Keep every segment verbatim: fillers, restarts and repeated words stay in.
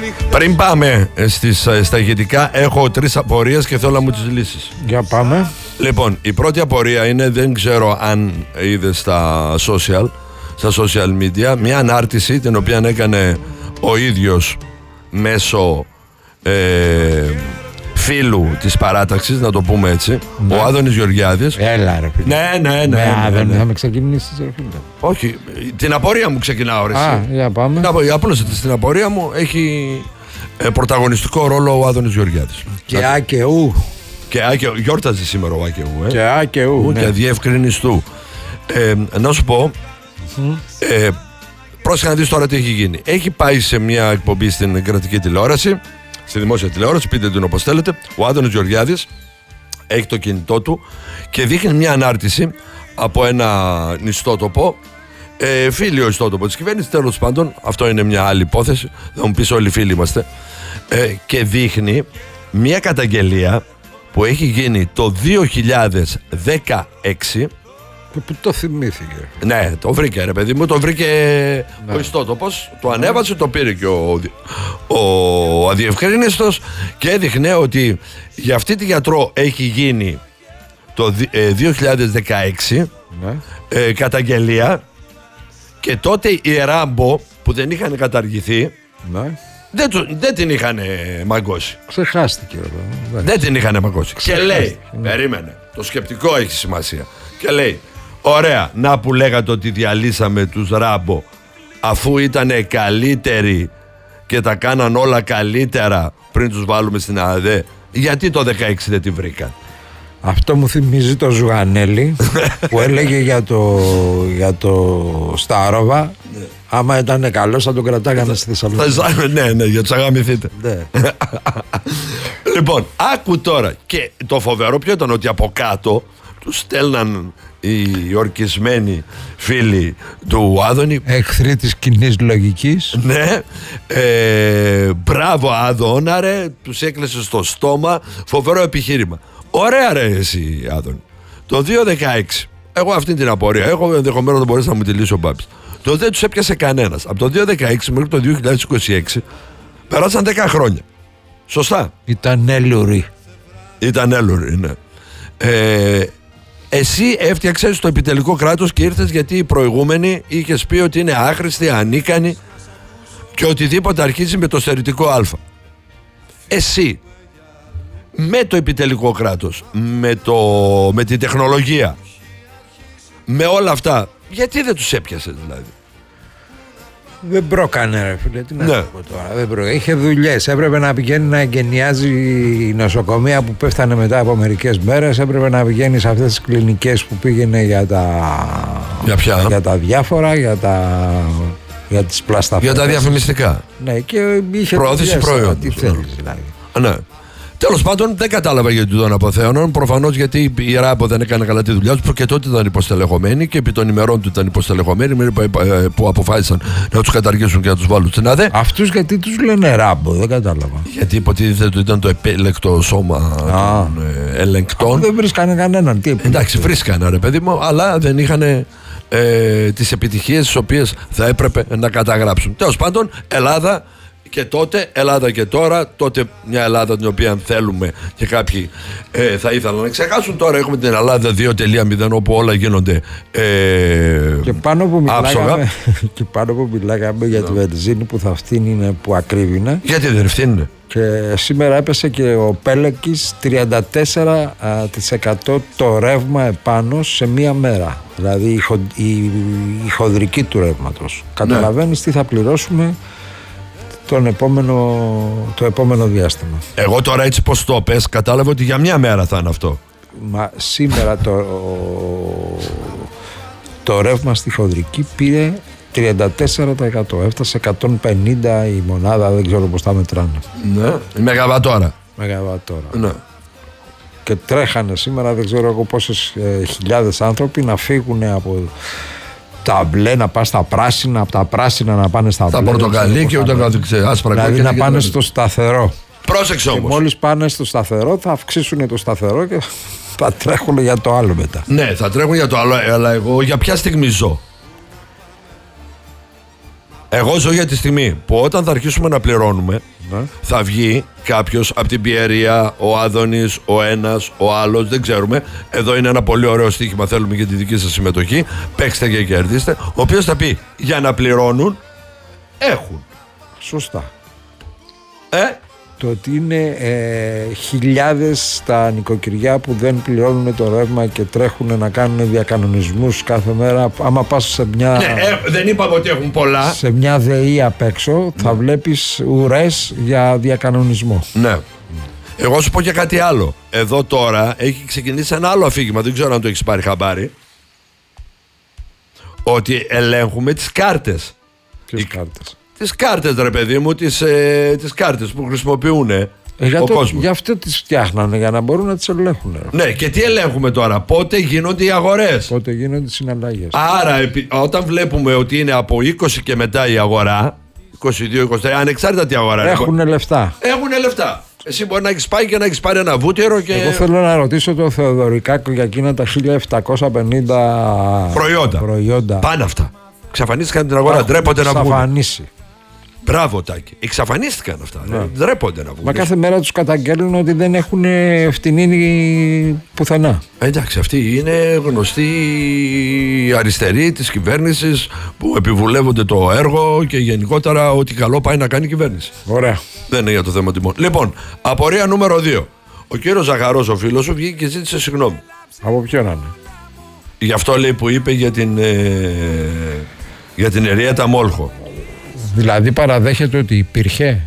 Πριν πάμε στις, στα ηγετικά, έχω τρεις απορίες και θέλω να μου τις λύσεις. Για πάμε. Λοιπόν, η πρώτη απορία είναι, δεν ξέρω αν είδες στα social, στα social media, μια ανάρτηση την οποία έκανε ο ίδιος μέσω ε, φίλου της παράταξης, να το πούμε έτσι, ναι. Ο Άδωνης Γεωργιάδης. Έλα ρε φίλε. Ναι, ναι, ναι. ναι, ναι, ναι, ναι. Θα με ξεκινήσεις ρε φίλε. Όχι, την απορία μου ξεκινάω ρε. Α, για πάμε. Απλώς στην απορία μου έχει ε, πρωταγωνιστικό ρόλο ο Άδωνης Γεωργιάδης. Και Α και Ου. Και Α και γιόρταζε σήμερα ο Α και Ου. Ε. Και Α και Ου, ναι. Και διευκρινιστού. Ε, να σου πω, mm. ε, πρόσεχε να δεις τώρα τι έχει γίνει. Έχει πάει σε μια εκπομπή στην κρατική τηλεόραση, στη δημόσια τηλεόραση, πείτε την όπως θέλετε. Ο Άδωνης Γεωργιάδης έχει το κινητό του και δείχνει μια ανάρτηση από ένα νηστότοπο, ε, φίλιο ιστότοπο της κυβέρνησης, τέλος πάντων, αυτό είναι μια άλλη υπόθεση, θα μου πεις όλοι φίλοι είμαστε, ε, και δείχνει μια καταγγελία που έχει γίνει το δύο χιλιάδες δεκαέξι. Και που το θυμήθηκε. Ναι, το βρήκε ρε παιδί μου, το βρήκε ναι. Ο ιστότοπος, το ανέβασε, το πήρε και ο, ο, ο αδιευκρίνιστος και έδειχνε ότι για αυτή τη γιατρό έχει γίνει το ε, δύο χιλιάδες δεκαέξι ναι. ε, καταγγελία και τότε η Ράμπο που δεν είχαν καταργηθεί ναι. δεν, του, δεν την είχαν μαγκώσει. Ξεχάστηκε ρε, δεν, δεν την είχαν μαγκώσει. Και λέει, ναι. Περίμενε, το σκεπτικό έχει σημασία. Και λέει, ωραία, να που λέγατε ότι διαλύσαμε τους Ράμπο αφού ήταν καλύτεροι και τα κάναν όλα καλύτερα πριν τους βάλουμε στην ΑΔΕ, γιατί το δεκαέξι δεν τη βρήκαν? Αυτό μου θυμίζει το Ζουγανέλη που έλεγε για το, για το Στάροβα ναι. Άμα ήταν καλός θα τον κρατάγανε στη Θεσσαλονίκη. Ναι, ναι, για τους αγαμηθείτε. Ναι. Λοιπόν, άκου τώρα. Και το φοβερό ποιο ήταν, ότι από κάτω τους στέλναν οι ορκισμένοι φίλοι του Άδωνη, εχθροί της κοινής λογικής. Ναι, ε, μπράβο Άδωνα ρε, τους έκλεισε στο στόμα, φοβερό επιχείρημα. Ωραία ρε εσύ Άδωνη. Το δύο χιλιάδες δεκαέξι, εγώ αυτή την απορία έχω, ενδεχομένως να μπορέσει να μου τη λύσει ο Μπάμπης. Το δεν τους έπιασε κανένας. Από το δύο χιλιάδες δεκαέξι μέχρι το δύο χιλιάδες είκοσι έξι περάσαν δέκα χρόνια. Σωστά. Ήταν έλουροι. Ήταν έλουροι, ναι. Ε, εσύ έφτιαξες το επιτελικό κράτος και ήρθες γιατί οι προηγούμενοι είχες πει ότι είναι άχρηστοι, ανίκανοι και οτιδήποτε αρχίζει με το στερητικό α. Εσύ με το επιτελικό κράτος, με, το, με την τεχνολογία, με όλα αυτά, γιατί δεν τους έπιασες δηλαδή? Δεν πρόκανε ρε φίλε, τι να ναι. πω τώρα, δεν προ... είχε δουλειές, έπρεπε να πηγαίνει να εγκαινιάζει η νοσοκομεία που πέφτανε μετά από μερικές μέρες, έπρεπε να πηγαίνει σε αυτές τις κλινικές που πήγαινε για τα, για, ποια? για τα διάφορα, για τα... για τις πλασταφές. Για τα διαφημιστικά. Ναι, και είχε προώθηση προϊόντος. Τι θέλεις δηλαδή. Ναι. Τέλος πάντων, δεν κατάλαβα γιατί τον αποθέωναν. Προφανώς γιατί η Ράμπο δεν έκανε καλά τη δουλειά του και τότε ήταν υποστελεχωμένοι και επί των ημερών του ήταν υποστελεχωμένοι που αποφάσισαν να τους καταργήσουν και να τους βάλουν στην ΑΔΕ. Αυτούς γιατί τους λένε Ράμπο, δεν κατάλαβα. Γιατί υποτίθεται ότι ήταν το επέλεκτο σώμα των ε, ελεγκτών. Δεν βρίσκανε κανέναν. Τι εντάξει, βρίσκανε ρε παιδί μου, αλλά δεν είχαν ε, τις επιτυχίες τις οποίες θα έπρεπε να καταγράψουν. Τέλος πάντων, Ελλάδα. Και τότε, Ελλάδα και τώρα, τότε μια Ελλάδα την οποία θέλουμε και κάποιοι ε, θα ήθελαν να ξεχάσουν. Τώρα έχουμε την Ελλάδα δύο κόμμα μηδέν όπου όλα γίνονται ε, και πάνω που μιλάγαμε, και πάνω που μιλάγαμε για τη βενζίνη που θα φτύνει, που ακρίβεινε. Γιατί δεν φτύνει. Και σήμερα έπεσε και ο Πέλεκης τριάντα τέσσερα τοις εκατό το ρεύμα επάνω σε μία μέρα. Δηλαδή η, χο, η, η χονδρική του ρεύματος. Ναι. Καταλαβαίνεις τι θα πληρώσουμε τον επόμενο, το επόμενο διάστημα. Εγώ τώρα έτσι πως το πες, κατάλαβα ότι για μια μέρα θα είναι αυτό. Μα σήμερα το, το ρεύμα στη χονδρική πήρε τριάντα τέσσερα τοις εκατό. Έφτασε εκατόν πενήντα η μονάδα, δεν ξέρω πώς τα μετράνε. Ναι, μεγαβατόρα. Μεγαβατόρα. Ναι. Και τρέχανε σήμερα, δεν ξέρω εγώ πόσες ε, χιλιάδες άνθρωποι να φύγουν από τα μπλε να πάνε στα πράσινα, από τα πράσινα να πάνε στα μπλε. Τα πορτοκαλί και ούτε άσπρα. Δηλαδή να πάνε στο σταθερό. Πρόσεξε όμως. Και μόλις πάνε στο σταθερό θα αυξήσουν το σταθερό και θα τρέχουν για το άλλο μετά. Ναι, θα τρέχουν για το άλλο, αλλά εγώ για ποια στιγμή ζω? Εγώ ζω για τη στιγμή που όταν θα αρχίσουμε να πληρώνουμε, ναι. θα βγει κάποιος από την Πιερία, ο Άδωνης, ο ένας, ο άλλος, δεν ξέρουμε. Εδώ είναι ένα πολύ ωραίο στοίχημα, θέλουμε για τη δική σας συμμετοχή. Παίξτε και κερδίστε. Ο οποίος θα πει για να πληρώνουν, έχουν. Σωστά. Ε? Το ότι είναι ε, χιλιάδες τα νοικοκυριά που δεν πληρώνουν το ρεύμα και τρέχουν να κάνουν διακανονισμούς κάθε μέρα. Άμα πας σε μια, ναι, ε, δεν είπαμε ότι έχουν πολλά. σε μια ΔΕΗ απ' έξω, θα ναι. βλέπεις ουρές για διακανονισμό. Ναι. Εγώ σου πω και κάτι άλλο. Εδώ τώρα έχει ξεκινήσει ένα άλλο αφήγημα, δεν ξέρω αν το έχεις πάρει χαμπάρι. Ότι ελέγχουμε τις κάρτες. Ποιες κάρτες? Τις κάρτες, ρε παιδί μου, τις, ε, τις κάρτες που χρησιμοποιούν ε, για ο το, κόσμος. Γι' αυτό τις φτιάχνανε, για να μπορούν να τις ελέγχουν. Ναι, και τι ελέγχουμε τώρα? Πότε γίνονται οι αγορές. Πότε γίνονται οι συναλλαγές. Άρα, επί, όταν βλέπουμε ότι είναι από είκοσι και μετά η αγορά, είκοσι δύο είκοσι τρία, ανεξάρτητα τι αγορά είναι. Έχουν λεφτά. Έχουν λεφτά. Εσύ μπορεί να έχεις πάει και να έχεις πάρει ένα βούτυρο και... Εγώ θέλω να ρωτήσω το Θεοδωρικάκο για εκείνα τα χίλια επτακόσια πενήντα προϊόντα. προϊόντα. Πάνε αυτά. Ξαφανίστηκαν την αγορά, ντρέπονται να βγουν. Μπράβο, Τάκη. Εξαφανίστηκαν αυτά. Ναι. Ντρέπονται να βγουν. Μα κάθε μέρα τους καταγγέλνουν ότι δεν έχουν φτηνίνη πουθενά. Εντάξει, αυτοί είναι γνωστοί αριστεροί της κυβέρνησης που επιβουλεύονται το έργο και γενικότερα ό,τι καλό πάει να κάνει η κυβέρνηση. Ωραία. Δεν είναι για το θέμα τιμών. Λοιπόν, απορία νούμερο δύο. Ο κύριος Ζαχαρός, ο φίλος σου, βγήκε και ζήτησε συγγνώμη. Από ποιον να είναι? Γι' αυτό λέει που είπε για την, ε, για την Εριέτα Μόλχο. Δηλαδή παραδέχεται ότι υπήρχε.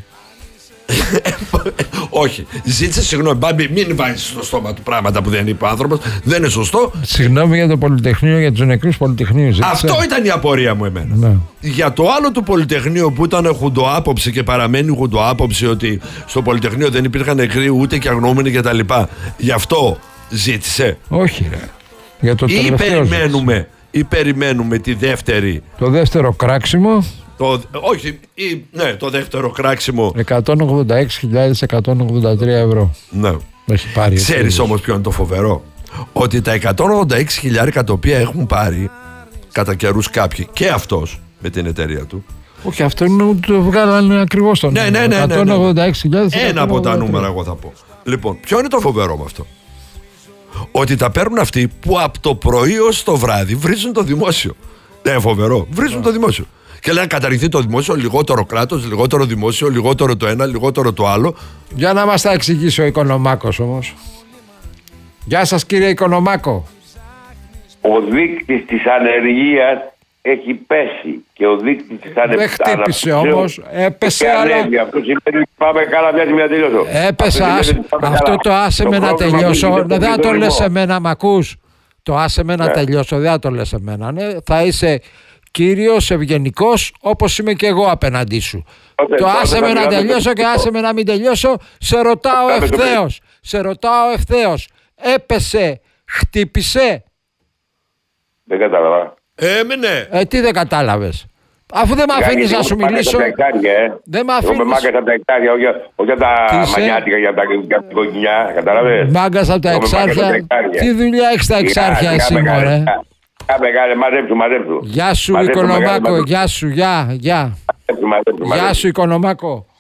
Όχι, ζήτησε συγγνώμη. Μπάμπη, μην βάζεις στο στόμα του πράγματα που δεν είπε ο άνθρωπος. Δεν είναι σωστό. Συγγνώμη για το Πολυτεχνείο, για τους νεκρούς Πολυτεχνείου. Ζήτησε. Αυτό ήταν η απορία μου εμένα. Ναι. Για το άλλο του Πολυτεχνείου που ήταν χουντοάποψη και παραμένει χουντοάποψη ότι στο Πολυτεχνείο δεν υπήρχαν νεκροί ούτε και αγνοούμενοι κτλ. Γι' αυτό ζήτησε. Όχι, ρε. Για το ή περιμένουμε, ή περιμένουμε τη δεύτερη. Το δεύτερο κράξιμο. Το, όχι, ή, ναι, το δεύτερο κράξιμο. εκατόν ογδόντα έξι χιλιάδες εκατόν ογδόντα τρία ευρώ. Ναι. Έχει πάρει. Ξέρεις όμως ποιο είναι το φοβερό? Ότι τα εκατόν ογδόντα έξι χιλιάρικα τα οποία έχουν πάρει κατά καιρούς κάποιοι και αυτός με την εταιρεία του. Όχι, αυτό είναι ότι το βγάλανε ακριβώς τον. Ναι, ναι, ναι, ναι, ναι. εκατόν ογδόντα έξι χιλιάδες. Ένα από τα νούμερα εγώ θα πω. Λοιπόν, ποιο είναι το φοβερό με αυτό? Ότι τα παίρνουν αυτοί που από το πρωί ως το βράδυ βρίζουν το δημόσιο. Ναι, φοβερό. Βρίζουν yeah. το δημόσιο. Και λένε καταρριχθεί το δημόσιο, λιγότερο κράτος, λιγότερο δημόσιο, λιγότερο το ένα, λιγότερο το άλλο. Για να μας τα εξηγήσει ο Οικονομάκος όμως. Γεια σας κύριε Οικονομάκο. Ο δείκτης της ανεργίας έχει πέσει και ο δείκτης της ανεργίας... Δεν χτύπησε όμως, έπεσε αλλά... Αυτό σημαίνει ότι πάμε καλά, μια στιγμή να τελειώσω. Έπεσε, αυτό, αυτό το άσε με να τελειώσω. Δεν θα το λες εμένα, μ' ακούς? Το άσε με να ναι. τελειώσω, δεν θα το λες εμένα. Ναι. Θα είσαι κύριος, ευγενικός, όπως είμαι και εγώ απέναντί σου. Τότε, το άσε με να τελειώσω και άσε με να μην τελειώσω. Σε ρωτάω ευθέως. Σε ρωτάω ευθέως. Έπεσε, χτύπησε. Δεν κατάλαβα. Ε, ναι. Ε, τι δεν κατάλαβες? Αφού δεν με αφήνεις να σου μιλήσω. Δεν με αφήνεις. Εγώ είμαι μάγκας από τα εκτάρια, όχι από τα μανιάτικα για τα κοκκινιά. Κατάλαβες. Μάγκας από τα εξάρχεια. Τι δουλειά έχεις τα εξάρχεια εσύ, μωρέ? Μαζέψου, μαζέψου. Γεια σου Οικονομάκο, γεια σου, γεια, γεια. Γεια σου Οικονομάκο.